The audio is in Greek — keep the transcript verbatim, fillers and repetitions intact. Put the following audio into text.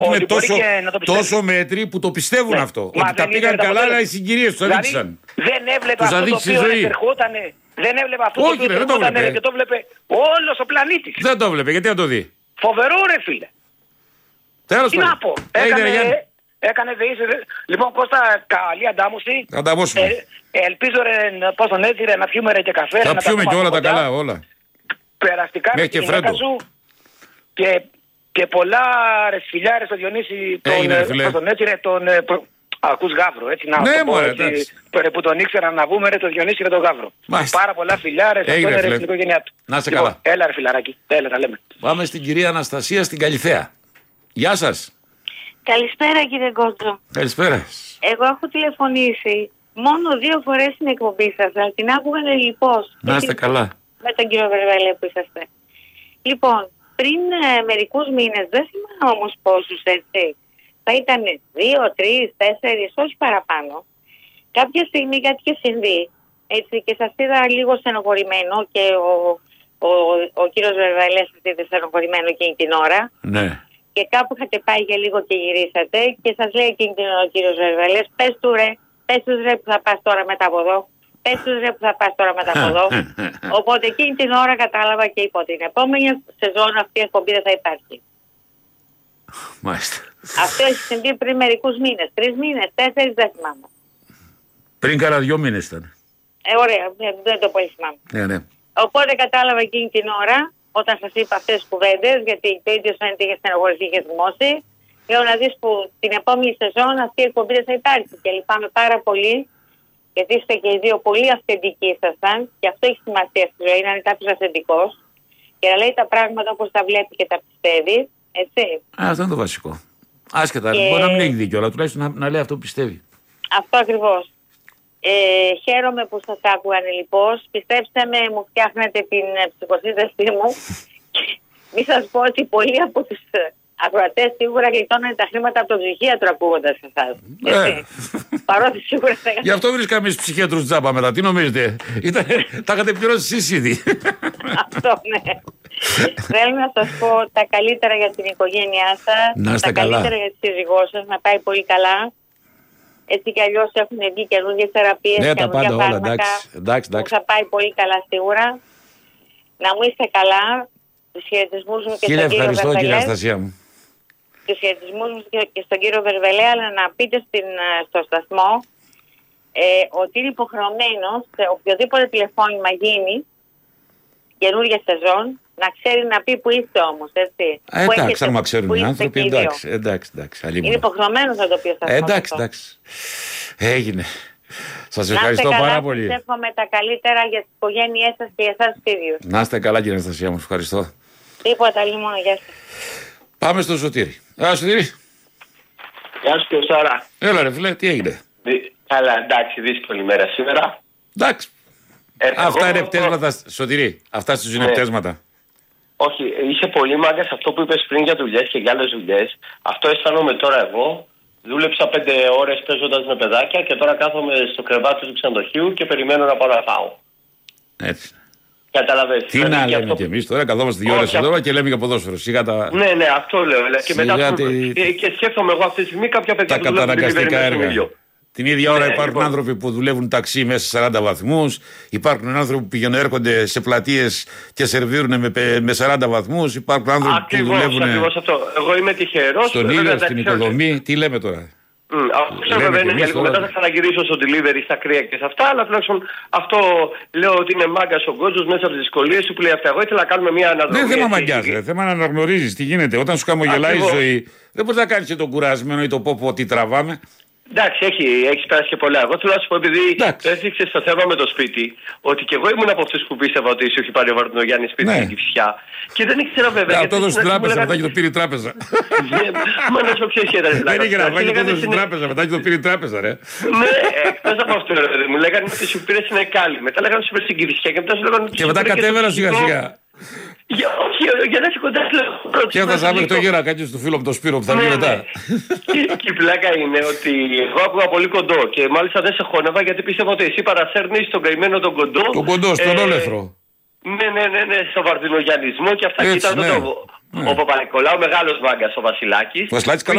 Είναι τόσο, τόσο μέτροι που το πιστεύουν ναι. αυτό. Μα ότι τα πήγαν καλά, αλλά οι συγκυρίες τους αδείξαν. Δεν έβλεπε αυτό το οποίο ερχόταν. Δεν έβλεπε αυτό Όχι, το οποίο ερχόταν και το βλέπει όλος ο πλανήτης. Δεν το βλέπει, γιατί να το δει. Φοβερό ρε φίλε. Τέλος πάντων. Τι να πω. Έκανε, έκανε δεΐση. Λοιπόν Κώστα, καλή αντάμωση. Ανταμώσουμε. Ε, ελπίζω ρε, πώς τον έτσι ρε, να πιούμε ρε και καφέ. Θα να πιούμε και όλα τα καλά, όλα. Περαστικά με την γυναίκα σου και, και πολλά ρε φιλιά ρε στο Διονύση τον, Έγινε, ε, τον έτσι ρε τον... Ε, προ... Ακούς Γαύρο, έτσι να ναι, το πω, μωρέ, έτσι, που τον ήξερα να βγούμε ρε το Διονύση και τον Γαύρο. Μάλιστα. Πάρα πολλά φιλιά ρε, Έγινε, ρε στην οικογένειά του. Να είστε λοιπόν, καλά. Έλα ρε φιλαράκι, έλα τα λέμε. Πάμε στην κυρία Αναστασία στην Καλιθέα. Γεια σας. Καλησπέρα κύριε Κότσο. Καλησπέρα. Εγώ έχω τηλεφωνήσει μόνο δύο φορές στην εκπομπή σας, αλλά την άκουγα λυπώς. Να είστε καλά. Με τον κύριο Βερβέλε που είσαστε. Λοιπόν, πριν ε, μερικούς μήνες, δεν θυμάμαι όμως πόσους έτσι, θα ήταν δύο, τρεις, τέσσερις, όχι παραπάνω. Κάποια στιγμή κάτι είχε συμβεί, έτσι, και σας είδα λίγο στενοχωρημένο και ο, ο, ο, ο κύριος Βερβέλε σας είδε στενοχωρημένο εκείνη την ώρα. Ναι. Και κάπου είχατε πάει για λίγο και γυρίσατε και σας λέει εκείνη την ώρα ο κύριος Βερβέλε, πες του ρε, πες του ρε που θα πας τώρα μετά από εδώ. Πες τους ρε που θα πας τώρα μετά από εδώ. Οπότε εκείνη την ώρα κατάλαβα και είπα ότι την επόμενη σεζόν αυτή η εκπομπή δεν θα υπάρχει. Μάλιστα. Αυτό έχει συμβεί πριν μερικούς μήνες. Τρεις μήνες, τέσσερις, δεν θυμάμαι. Πριν κάνα δυο μήνες ήταν. Ε, ωραία, δεν το πολύ θυμάμαι. Ναι, ναι. Οπότε κατάλαβα εκείνη την ώρα, όταν σας είπα αυτές τις κουβέντες, γιατί το ίδιο φαίνεται είχε στενοχωρηθεί και θυμώσει, λέω να δεις που την επόμενη σεζόν αυτή η εκπομπή δεν θα υπάρχει. Και λυπάμαι πάρα πολύ. Γιατί είστε και οι δύο πολύ αυθεντικοί ήσασταν και αυτό έχει σημασία στη ζωή, να είναι κάποιος αυθεντικός και να λέει τα πράγματα όπως τα βλέπει και τα πιστεύει, έτσι. Α, αυτό είναι το βασικό. Άσχετα, και... μπορεί να μην έχει δίκιο, αλλά τουλάχιστον να, να λέει αυτό που πιστεύει. Αυτό ακριβώς. Ε, χαίρομαι που σας άκουγα λοιπόν. Πιστέψτε με, μου φτιάχνετε την ψυχοσύνθεσή μου και μη σας πω ότι πολλοί από τους ακροατές σίγουρα γλιτώνανε τα χρήματα από τον ψυχίατρο ακούγοντας εσάς. Ε. Παρότι σίγουρα θα... Γι' αυτό βρίσκαμε εμείς ψυχίατρους τζάμπα μετά. Τι νομίζετε, Ήταν... τα είχατε πληρώσει εσείς ήδη. Αυτό ναι. Θέλω να σας πω τα καλύτερα για την οικογένειά σας, τα καλά. καλύτερα για τη σύζυγό σας, να πάει πολύ καλά. Έτσι κι αλλιώς έχουν βγει καινούργιες θεραπείες, ναι, καινούργια φάρμακα, εντάξει, εντάξει, εντάξει. που θα πάει πολύ καλά σίγουρα. Να μου είστε καλά, τους χαιρετισμούς μου και Χίλια στον κύριο Βερβελέ. ευχαριστώ κύριε Αναστασία μου. Τους χαιρετισμούς μου και στον κύριο Βερβελέ, αλλά να πείτε στην, στο σταθμό ε, ότι είναι υποχρεωμένος σε οποιοδήποτε τηλεφώνημα γίνει καινούργια σεζόν να ξέρει να πει που είστε όμως, έτσι. Ε, που εντάξει, άμα ξέρουν οι άνθρωποι, εντάξει, εντάξει, εντάξει. Είναι υποχρεωμένος να το πει ο σταθμός. Ε, εντάξει, εντάξει. Έγινε. Σας ευχαριστώ καλά, πάρα πολύ. Σας εύχομαι τα καλύτερα για τις οικογένειές σας και για εσάς τους ίδιους. Να είστε καλά κύριε Αναστασία μου, ευχαριστώ. Τίποτα, λίγο, γεια σας. Πάμε στο Σωτήρι. Έλα Σωτήρι. Γεια σου και Σάρα. Έλα ρε φίλε, τι έγινε. Καλά, εντάξει, δύσκολη μέρα σήμερα. Εντάξει. Ε, αυτά είναι πτέσματα, Σωτήρι. Αυτά στους είναι πτέσματα. Όχι, είσαι πολύ μάγκας αυτό που είπες πριν για δουλειές και για άλλες δουλειές. Αυτό αισθάνομαι τώρα εγώ. Δούλεψα πέντε ώρες παίζοντας με παιδάκια και τώρα κάθομαι στο κρεβάτι του ξενοδοχείου και περιμένω να πάω να φάω. Έτσι. Καταλαβαίνεις. Τι να λέμε αυτό... κι εμείς τώρα, καθόμαστε δύο ώρες εδώ και λέμε για ποδόσφαιρο. Σιγά τα... Ναι, ναι, αυτό λέω. Και, μετά τη... και σκέφτομαι εγώ αυτή τη στιγμή κάποια παιδιά τα καταναγκαστικά έργα. Την ίδια ώρα ναι, υπάρχουν λοιπόν. άνθρωποι που δουλεύουν ταξί μέσα σε σαράντα βαθμούς. Υπάρχουν άνθρωποι που πηγαίνουν, έρχονται σε πλατείες και σερβίρουν με, με σαράντα βαθμούς. Υπάρχουν άνθρωποι ακριβώς, που δουλεύουν ακριβώς αυτό. Εγώ είμαι τυχερός. Στον ήλιο, στην οικοδομή. Τι λέμε τώρα. Mm, αυτό ξέρω βέβαια είναι για λίγο μετά θα ξαναγυρίσω στο delivery, στα κρύα και σε αυτά, αλλά τουλάχιστον αυτό λέω ότι είναι μάγκας ο Γκότζος μέσα από τις δυσκολίες σου που λέει αυτά. Εγώ ήθελα να κάνουμε μια αναδρομή. Δεν θέμα μαγκιάς, ρε. Θέμα να αναγνωρίζεις τι γίνεται. Όταν σου χαμογελάει η ζωή, δεν μπορείς να κάνεις και τον κουρασμένο ή το πω πω τι τραβάμε. Εντάξει, έχει, έχει περάσει και πολλά. Εγώ θέλω να σου πω, επειδή έθιξε στο θέμα με το σπίτι, ότι και εγώ ήμουν από αυτούς που πίστευα ότι σου έχει πάρει ο Βαρδινογιάννη σπίτι ναι. στην Κηφισιά. Και δεν ήξερα βέβαια. Να το έδωσε στην τράπεζα, μετά και το πήρε η τράπεζα. Μα να σου ξέρει γιατί δεν Δεν είχε να πάει και το έδωσε στην τράπεζα, μετά και το πήρε η τράπεζα, ρε. Ναι, εκτός από αυτό, ρε. Μου λέγανε ότι σου πήρε στην Εκάλη. Μετά λέγανε σου πήρε στην Κηφισιά και μετά σου λέγανε ότι. Και μετά κατέβαινα σιγά σιγά. Για, όχι, για να είσαι κοντά στο λέω. Και έφτασα αύριο το γερακάκι του φίλου μου το Σπύρο που θα βγει μετά. Και η πλάκα είναι ότι εγώ άκουγα πολύ κοντό και μάλιστα δεν σε χώνευα γιατί πίστευα ότι εσύ παρασέρνεις τον καημένο τον κοντό. Τον κοντό, στον όλεθρο. Ναι, ναι, ναι, ναι, στο βαρδινογιανισμό και αυτά και ήταν το τόπο. Ναι. Ο Παπα-Νικολάου, μεγάλος μάγκας ο Βασιλάκης. Ο Βασιλάκης